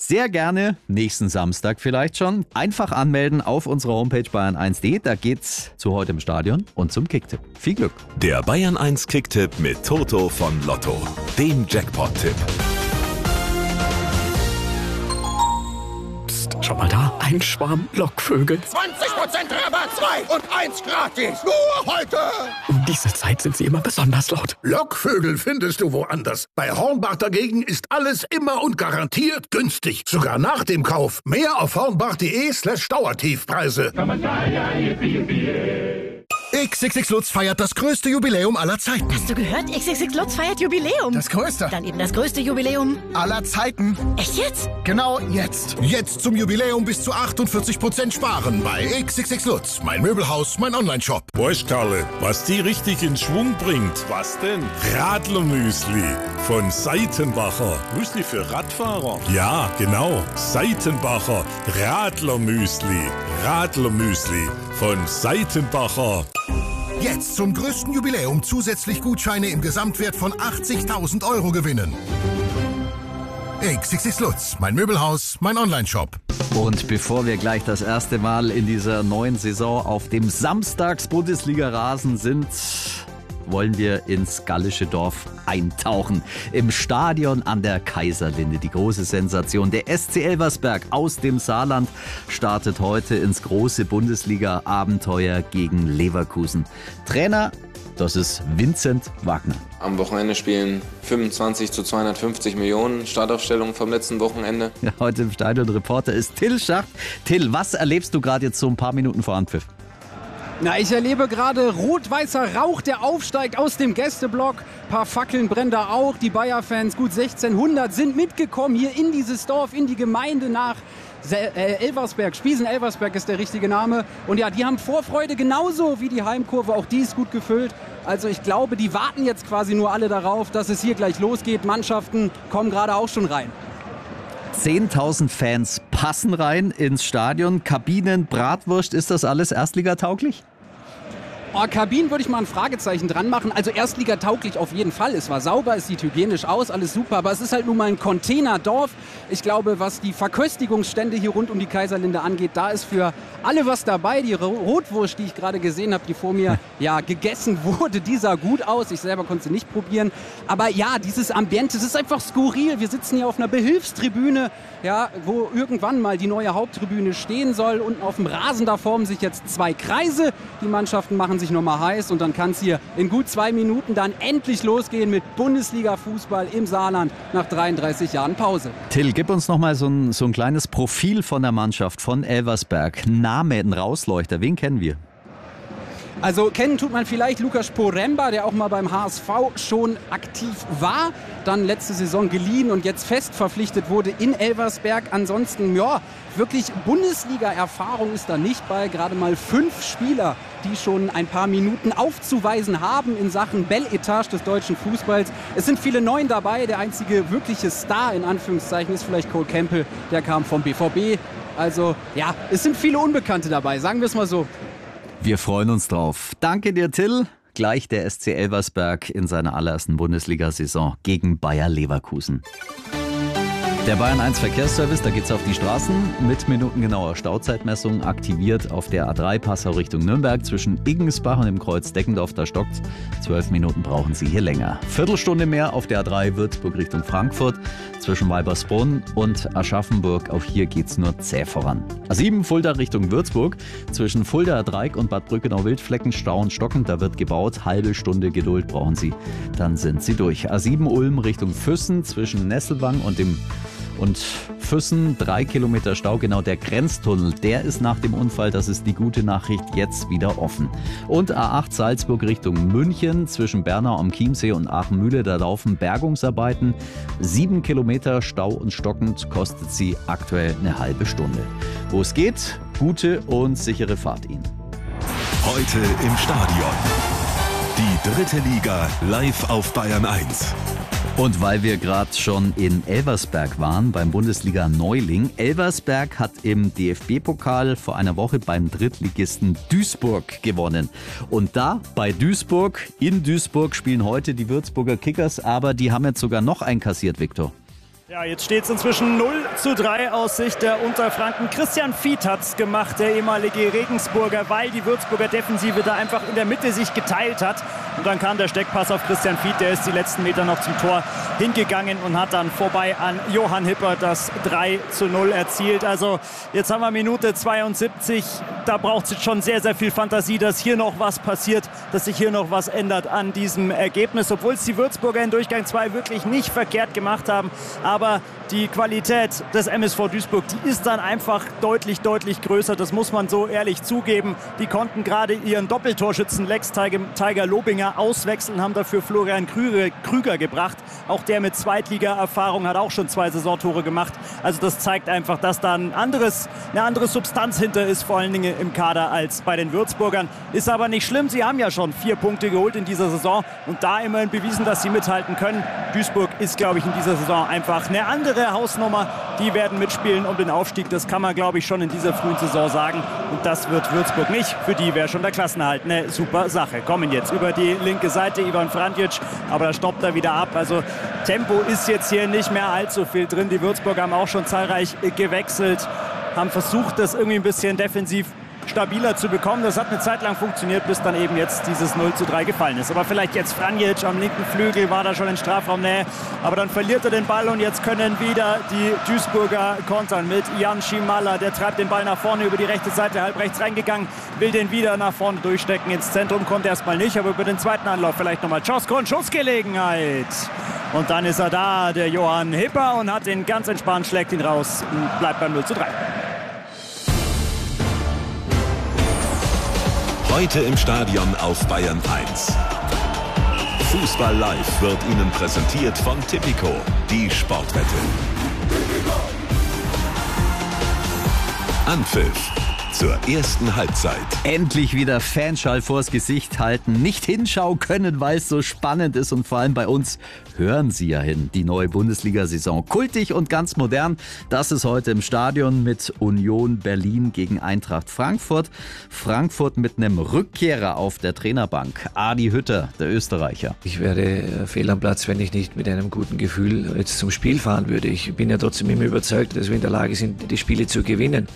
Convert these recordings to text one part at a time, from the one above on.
sehr gerne nächsten Samstag vielleicht schon. Einfach anmelden auf unserer Homepage bayern1.de. Da geht's zu heute im Stadion und zum Kicktipp. Viel Glück. Der Bayern 1 Kicktipp mit Toto von Lotto, dem Jackpot-Tipp. Psst, schau mal da, ein Schwarm Lockvögel. 20% Rabatt, 2 und 1 gratis. Nur heute. Um diese Zeit sind sie immer besonders laut. Lockvögel findest du woanders. Bei Hornbach dagegen ist alles immer und garantiert günstig. Sogar nach dem Kauf. Mehr auf hornbach.de/Dauertiefpreise. XXX Lutz feiert das größte Jubiläum aller Zeiten. Hast du gehört? XXX Lutz feiert Jubiläum. Das größte. Dann eben das größte Jubiläum aller Zeiten. Echt jetzt? Genau jetzt. Jetzt zum Jubiläum bis zu 48% sparen bei XXX Lutz. Mein Möbelhaus, mein Onlineshop. Weißt, Karle, was die richtig in Schwung bringt? Was denn? Radlermüsli von Seitenbacher. Müsli für Radfahrer? Ja, genau. Seitenbacher Radlermüsli. Radlermüsli von Seitenbacher. Jetzt zum größten Jubiläum zusätzlich Gutscheine im Gesamtwert von 80.000 € gewinnen. XXX Lutz, mein Möbelhaus, mein Onlineshop. Und bevor wir gleich das erste Mal in dieser neuen Saison auf dem Samstags-Bundesliga-Rasen sind, wollen wir ins gallische Dorf eintauchen. Im Stadion an der Kaiserlinde. Die große Sensation. Der SC Elversberg aus dem Saarland startet heute ins große Bundesliga-Abenteuer gegen Leverkusen. Trainer, das ist Vincent Wagner. Am Wochenende spielen 25 zu 250 Millionen Startaufstellungen vom letzten Wochenende. Ja, heute im Stadion Reporter ist Till Schacht. Till, was erlebst du gerade jetzt so ein paar Minuten vor Anpfiff? Na, ich erlebe gerade rot-weißer Rauch, der aufsteigt aus dem Gästeblock. Ein paar Fackeln brennen da auch. Die Bayer-Fans, gut 1600, sind mitgekommen hier in dieses Dorf, in die Gemeinde nach Elversberg. Spiesen-Elversberg ist der richtige Name. Und ja, die haben Vorfreude genauso wie die Heimkurve. Auch die ist gut gefüllt. Also ich glaube, die warten jetzt quasi nur alle darauf, dass es hier gleich losgeht. Mannschaften kommen gerade auch schon rein. 10.000 Fans passen rein ins Stadion. Kabinen, Bratwurst, ist das alles erstligatauglich? Oh, Kabinen würde ich mal ein Fragezeichen dran machen. Also erstligatauglich auf jeden Fall. Es war sauber, es sieht hygienisch aus, alles super. Aber es ist halt nun mal ein Containerdorf. Ich glaube, was die Verköstigungsstände hier rund um die Kaiserlinde angeht, da ist für alle was dabei. Die Rotwurst, die ich gerade gesehen habe, die vor mir gegessen wurde, die sah gut aus. Ich selber konnte sie nicht probieren. Aber ja, dieses Ambiente, es ist einfach skurril. Wir sitzen hier auf einer Behilfstribüne, ja, wo irgendwann mal die neue Haupttribüne stehen soll. Unten auf dem Rasen, da formen sich jetzt 2 Kreise. Die Mannschaften machen sich nochmal heiß und dann kann es hier in gut 2 Minuten dann endlich losgehen mit Bundesliga-Fußball im Saarland nach 33 Jahren Pause. Till, gib uns nochmal so ein kleines Profil von der Mannschaft, von Elversberg. Name, ein Rausleuchter, wen kennen wir? Also kennen tut man vielleicht Lukas Poremba, der auch mal beim HSV schon aktiv war, dann letzte Saison geliehen und jetzt fest verpflichtet wurde in Elversberg. Ansonsten, ja, wirklich Bundesliga-Erfahrung ist da nicht bei. Gerade mal 5 Spieler, die schon ein paar Minuten aufzuweisen haben in Sachen Bel-Etage des deutschen Fußballs. Es sind viele Neuen dabei. Der einzige wirkliche Star, in Anführungszeichen, ist vielleicht Cole Campbell. Der kam vom BVB. Also, ja, es sind viele Unbekannte dabei, sagen wir es mal so. Wir freuen uns drauf. Danke dir, Till. Gleich der SC Elversberg in seiner allerersten Bundesliga-Saison gegen Bayer Leverkusen. Der Bayern 1 Verkehrsservice, da geht's auf die Straßen mit minutengenauer Stauzeitmessung aktiviert auf der A3 Passau Richtung Nürnberg zwischen Iggensbach und dem Kreuz Deckendorf, da stockt's. 12 Minuten brauchen Sie hier länger. Viertelstunde mehr auf der A3 Würzburg Richtung Frankfurt zwischen Weibersbrunn und Aschaffenburg. Auch hier geht's nur zäh voran. A7 Fulda Richtung Würzburg zwischen Fulda Dreieck und Bad Brückenau-Wildflecken Stau und Stocken, da wird gebaut. Halbe Stunde Geduld brauchen Sie, dann sind Sie durch. A7 Ulm Richtung Füssen zwischen Nesselwang und Füssen, 3 Kilometer Stau, genau der Grenztunnel, der ist nach dem Unfall, das ist die gute Nachricht, jetzt wieder offen. Und A8 Salzburg Richtung München, zwischen Bernau am Chiemsee und Aachen-Mühle, da laufen Bergungsarbeiten. 7 Kilometer Stau und stockend, kostet sie aktuell eine halbe Stunde. Wo es geht, gute und sichere Fahrt Ihnen. Heute im Stadion. Die 3. Liga live auf Bayern 1. Und weil wir gerade schon in Elversberg waren, beim Bundesliga-Neuling. Elversberg hat im DFB-Pokal vor einer Woche beim Drittligisten Duisburg gewonnen. Und da bei Duisburg, in Duisburg spielen heute die Würzburger Kickers, aber die haben jetzt sogar noch einkassiert, Viktor. Ja, jetzt steht es inzwischen 0:3 aus Sicht der Unterfranken. Christian Fied hat es gemacht, der ehemalige Regensburger, weil die Würzburger Defensive da einfach in der Mitte sich geteilt hat. Und dann kam der Steckpass auf Christian Fied, der ist die letzten Meter noch zum Tor hingegangen und hat dann vorbei an Johann Hipper das 3:0 erzielt. Also jetzt haben wir Minute 72, da braucht es jetzt schon sehr, sehr viel Fantasie, dass hier noch was passiert, dass sich hier noch was ändert an diesem Ergebnis. Obwohl es die Würzburger in Durchgang 2 wirklich nicht verkehrt gemacht haben. Aber die Qualität des MSV Duisburg, die ist dann einfach deutlich, deutlich größer. Das muss man so ehrlich zugeben. Die konnten gerade ihren Doppeltorschützen Lex Tiger Lobinger auswechseln, haben dafür Florian Krüger gebracht. Auch der mit Zweitliga-Erfahrung hat auch schon 2 Saisontore gemacht. Also das zeigt einfach, dass da eine andere Substanz hinter ist, vor allen Dingen im Kader als bei den Würzburgern. Ist aber nicht schlimm. Sie haben ja schon 4 Punkte geholt in dieser Saison und da immerhin bewiesen, dass sie mithalten können. Duisburg ist, glaube ich, in dieser Saison einfach eine andere Hausnummer. Die werden mitspielen um den Aufstieg. Das kann man, glaube ich, schon in dieser frühen Saison sagen. Und das wird Würzburg nicht. Für die wäre schon der Klassenerhalt eine super Sache. Kommen jetzt über die linke Seite Ivan Franjic, aber da stoppt er wieder ab. Also Tempo ist jetzt hier nicht mehr allzu viel drin. Die Würzburger haben auch schon zahlreich gewechselt, haben versucht, das irgendwie ein bisschen defensiv stabiler zu bekommen. Das hat eine Zeit lang funktioniert, bis dann eben jetzt dieses 0:3 gefallen ist. Aber vielleicht jetzt Franjic am linken Flügel, war da schon in Strafraumnähe. Aber dann verliert er den Ball und jetzt können wieder die Duisburger kontern mit Jan Schimalla. Der treibt den Ball nach vorne über die rechte Seite, halb rechts reingegangen, will den wieder nach vorne durchstecken. Ins Zentrum kommt er erstmal nicht, aber über den zweiten Anlauf vielleicht nochmal Czosko und Schussgelegenheit. Und dann ist er da, der Johann Hipper, und hat den ganz entspannt, schlägt ihn raus und bleibt beim 0:3. Heute im Stadion auf Bayern 1. Fußball live wird Ihnen präsentiert von Tipico, die Sportwette. Anpfiff zur ersten Halbzeit. Endlich wieder Fanschall vors Gesicht halten, nicht hinschauen können, weil es so spannend ist, und vor allem bei uns hören Sie ja hin. Die neue Bundesliga-Saison, kultig und ganz modern, das ist heute im Stadion mit Union Berlin gegen Eintracht Frankfurt. Frankfurt mit einem Rückkehrer auf der Trainerbank, Adi Hütter, der Österreicher. Ich wäre fehl am Platz, wenn ich nicht mit einem guten Gefühl jetzt zum Spiel fahren würde. Ich bin ja trotzdem immer überzeugt, dass wir in der Lage sind, die Spiele zu gewinnen.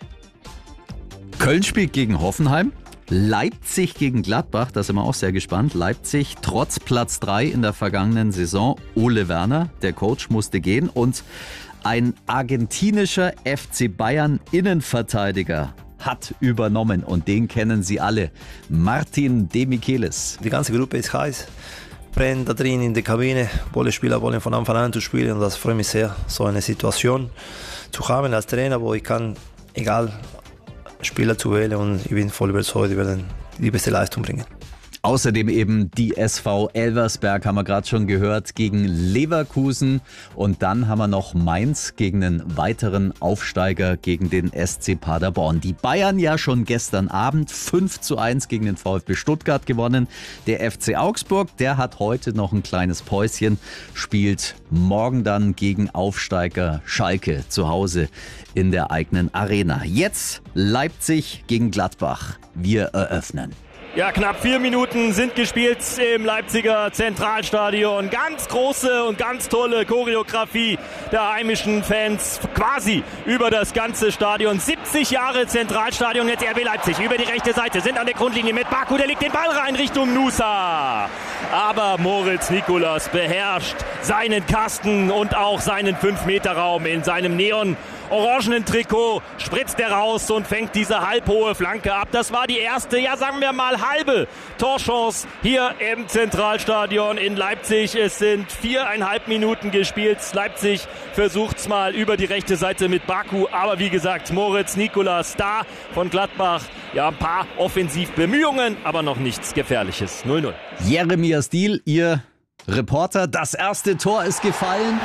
Köln spielt gegen Hoffenheim, Leipzig gegen Gladbach, da sind wir auch sehr gespannt. Leipzig trotz Platz 3 in der vergangenen Saison. Ole Werner, der Coach, musste gehen, und ein argentinischer FC Bayern Innenverteidiger hat übernommen, und den kennen Sie alle, Martin De Michelis. Die ganze Gruppe ist heiß, brennt da drin in der Kabine, alle Spieler wollen von Anfang an zu spielen, und das freut mich sehr, so eine Situation zu haben als Trainer, wo ich kann, egal, Spieler zu wählen, und ich bin voll überzeugt, die werden die beste Leistung bringen. Außerdem eben die SV Elversberg, haben wir gerade schon gehört, gegen Leverkusen. Und dann haben wir noch Mainz gegen einen weiteren Aufsteiger, gegen den SC Paderborn. Die Bayern ja schon gestern Abend 5:1 gegen den VfB Stuttgart gewonnen. Der FC Augsburg, der hat heute noch ein kleines Päuschen, spielt morgen dann gegen Aufsteiger Schalke zu Hause in der eigenen Arena. Jetzt Leipzig gegen Gladbach. Wir eröffnen. Ja, knapp 4 Minuten sind gespielt im Leipziger Zentralstadion. Ganz große und ganz tolle Choreografie der heimischen Fans, quasi über das ganze Stadion. 70 Jahre Zentralstadion, jetzt RB Leipzig über die rechte Seite, sind an der Grundlinie mit Baku, der legt den Ball rein Richtung Nusa. Aber Moritz Nikolas beherrscht seinen Kasten und auch seinen 5-Meter-Raum in seinem neon-orangenen Trikot, spritzt er raus und fängt diese halbhohe Flanke ab. Das war die erste, ja sagen wir mal halbe Torchance hier im Zentralstadion in Leipzig. Es sind 4,5 Minuten gespielt. Leipzig versucht es mal über die rechte Seite mit Baku, aber wie gesagt, Moritz Nikolas da von Gladbach. Ja, ein paar Offensivbemühungen, aber noch nichts Gefährliches. 0:0. Jeremias Diehl, Ihr Reporter, das erste Tor ist gefallen.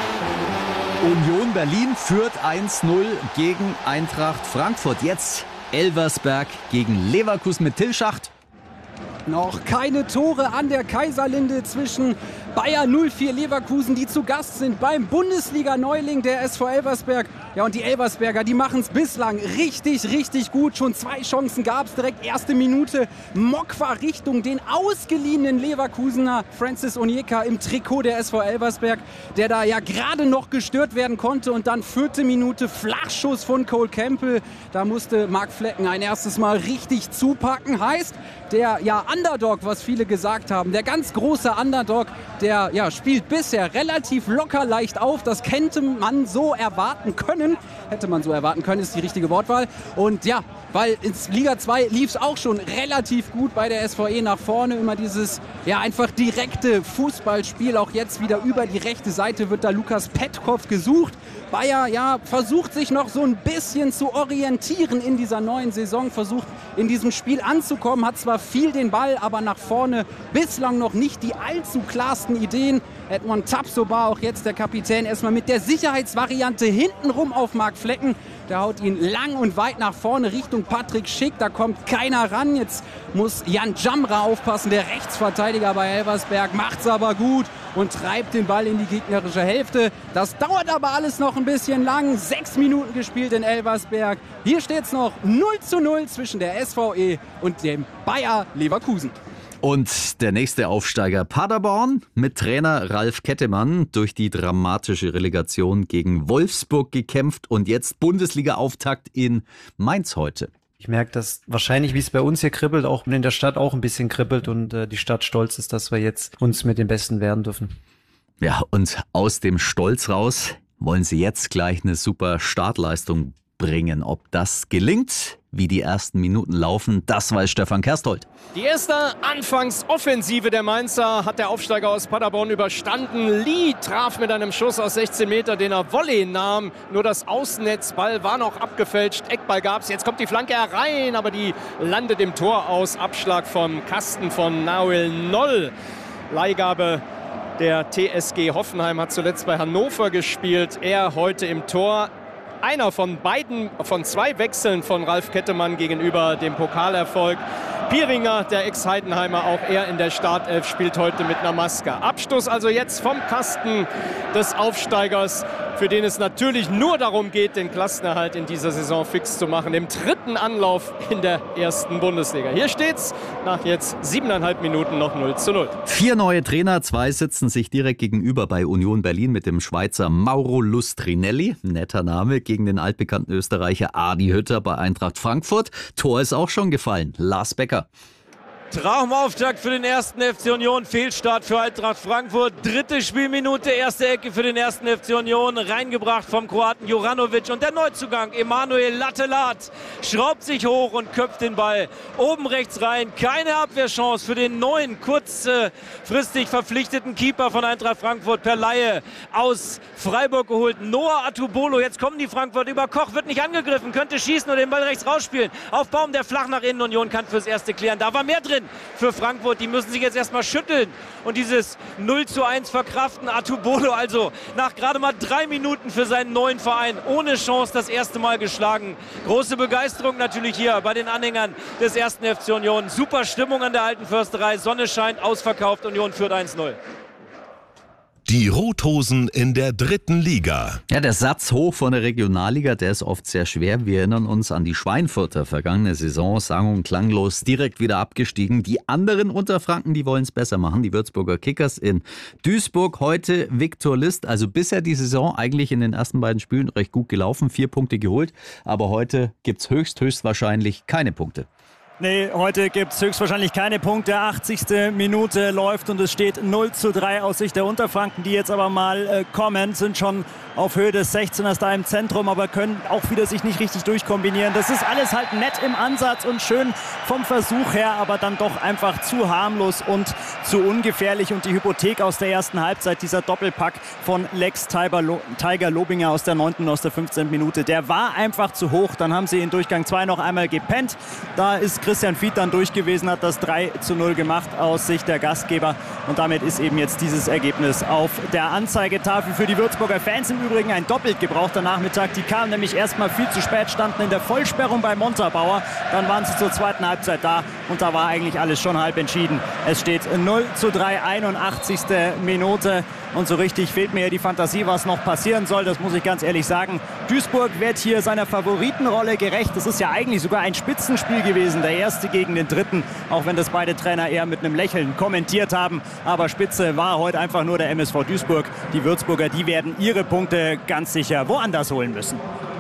Union Berlin führt 1:0 gegen Eintracht Frankfurt. Jetzt Elversberg gegen Leverkusen mit Till Schacht. Noch keine Tore an der Kaiserlinde zwischen Bayer 04 Leverkusen, die zu Gast sind beim Bundesliga-Neuling der SV Elversberg. Ja, und die Elversberger, die machen es bislang richtig, richtig gut. Schon 2 Chancen gab es direkt. Erste Minute, Mokwa Richtung den ausgeliehenen Leverkusener Francis Onyeka im Trikot der SV Elversberg, der da ja gerade noch gestört werden konnte. Und dann 4. Minute, Flachschuss von Cole Campbell. Da musste Marc Flecken ein erstes Mal richtig zupacken. Heißt, der Underdog, was viele gesagt haben, der ganz große Underdog, der spielt bisher relativ locker leicht auf. Das hätte man so erwarten können. Ist die richtige Wortwahl. Und ja, weil in Liga 2 lief es auch schon relativ gut bei der SVE nach vorne. Immer dieses einfach direkte Fußballspiel. Auch jetzt wieder über die rechte Seite wird da Lukas Petkov gesucht. Bayer versucht sich noch so ein bisschen zu orientieren in dieser neuen Saison, versucht in diesem Spiel anzukommen, hat zwar viel den Ball, aber nach vorne bislang noch nicht die allzu klarsten Ideen. Edmond Tapsoba, auch jetzt der Kapitän, erstmal mit der Sicherheitsvariante hintenrum auf Marc Flecken. Der haut ihn lang und weit nach vorne Richtung Patrick Schick. Da kommt keiner ran. Jetzt muss Jan Jamra aufpassen, der Rechtsverteidiger bei Elversberg. Macht's aber gut und treibt den Ball in die gegnerische Hälfte. Das dauert aber alles noch ein bisschen lang. 6 Minuten gespielt in Elversberg. Hier steht's noch 0:0 zwischen der SVE und dem Bayer Leverkusen. Und der nächste Aufsteiger Paderborn mit Trainer Ralf Kettemann durch die dramatische Relegation gegen Wolfsburg gekämpft und jetzt Bundesliga-Auftakt in Mainz heute. Ich merke, dass wahrscheinlich, wie es bei uns hier kribbelt, auch in der Stadt auch ein bisschen kribbelt und die Stadt stolz ist, dass wir jetzt uns mit den Besten wehren dürfen. Ja, und aus dem Stolz raus wollen sie jetzt gleich eine super Startleistung bringen. Ob das gelingt, wie die ersten Minuten laufen, das weiß Stefan Kersthold. Die erste Anfangsoffensive der Mainzer hat der Aufsteiger aus Paderborn überstanden. Lee traf mit einem Schuss aus 16 Meter, den er Volley nahm. Nur das Außennetzball war noch abgefälscht. Eckball gab es. Jetzt kommt die Flanke herein, aber die landet im Tor aus. Abschlag vom Kasten von Nahuel Noll. Leihgabe der TSG Hoffenheim, hat zuletzt bei Hannover gespielt. Er heute im Tor. Einer von 2 Wechseln von Ralf Kettemann gegenüber dem Pokalerfolg. Pieringer, der Ex-Heidenheimer, auch er in der Startelf, spielt heute mit einer Maske. Abstoß also jetzt vom Kasten des Aufsteigers, für den es natürlich nur darum geht, den Klassenerhalt in dieser Saison fix zu machen. Im 3. Anlauf in der 1. Bundesliga. Hier steht's nach jetzt 7,5 Minuten noch 0:0. 4 neue Trainer, 2 sitzen sich direkt gegenüber bei Union Berlin mit dem Schweizer Mauro Lustrinelli. Netter Name gegen den altbekannten Österreicher Adi Hütter bei Eintracht Frankfurt. Tor ist auch schon gefallen. Lars Becker. Traumauftakt für den 1. FC Union, Fehlstart für Eintracht Frankfurt. 3. Spielminute, erste Ecke für den 1. FC Union, reingebracht vom Kroaten Juranovic. Und der Neuzugang, Emanuel Lattelat, schraubt sich hoch und köpft den Ball oben rechts rein. Keine Abwehrchance für den neuen, kurzfristig verpflichteten Keeper von Eintracht Frankfurt per Laie aus Freiburg geholt. Noah Atubolo, jetzt kommen die Frankfurt über. Koch wird nicht angegriffen, könnte schießen und den Ball rechts rausspielen. Auf Baum, der flach nach innen. Union kann fürs Erste klären. Da war mehr drin für Frankfurt. Die müssen sich jetzt erstmal schütteln und dieses 0:1 verkraften. Atubolo also nach gerade mal 3 Minuten für seinen neuen Verein ohne Chance das erste Mal geschlagen. Große Begeisterung natürlich hier bei den Anhängern des 1. FC Union. Super Stimmung an der Alten Försterei. Sonne scheint, ausverkauft. Union führt 1:0. Die Rothosen in der 3. Liga. Ja, der Satz hoch von der Regionalliga, der ist oft sehr schwer. Wir erinnern uns an die Schweinfurter vergangene Saison, sang- und klanglos direkt wieder abgestiegen. Die anderen Unterfranken, die wollen es besser machen. Die Würzburger Kickers in Duisburg, heute Viktor List. Also bisher die Saison eigentlich in den ersten beiden Spielen recht gut gelaufen, 4 Punkte geholt. Aber heute gibt es höchstwahrscheinlich keine Punkte. Nee, heute gibt es höchstwahrscheinlich keine Punkte. 80. Minute läuft und es steht 0:3 aus Sicht der Unterfranken, die jetzt aber mal kommen, sind schon auf Höhe des 16ers da im Zentrum, aber können auch wieder sich nicht richtig durchkombinieren. Das ist alles halt nett im Ansatz und schön vom Versuch her, aber dann doch einfach zu harmlos und zu ungefährlich. Und die Hypothek aus der ersten Halbzeit, dieser Doppelpack von Lex Tiger Lobinger aus der 9. und aus der 15. Minute, der war einfach zu hoch. Dann haben sie in Durchgang 2 noch einmal gepennt. Da ist Christian Fied dann durch gewesen, hat das 3:0 gemacht aus Sicht der Gastgeber. Und damit ist eben jetzt dieses Ergebnis auf der Anzeigetafel für die Würzburger Fans. Im Übrigen ein doppelt gebrauchter Nachmittag. Die kamen nämlich erstmal viel zu spät, standen in der Vollsperrung bei Montabaur. Dann waren sie zur zweiten Halbzeit da und da war eigentlich alles schon halb entschieden. Es steht 0:3, 81. Minute und so richtig fehlt mir die Fantasie, was noch passieren soll, das muss ich ganz ehrlich sagen. Duisburg wird hier seiner Favoritenrolle gerecht. Das ist ja eigentlich sogar ein Spitzenspiel gewesen, der erste gegen den dritten, auch wenn das beide Trainer eher mit einem Lächeln kommentiert haben. Aber Spitze war heute einfach nur der MSV Duisburg. Die Würzburger, die werden ihre Punkte ganz sicher woanders holen müssen.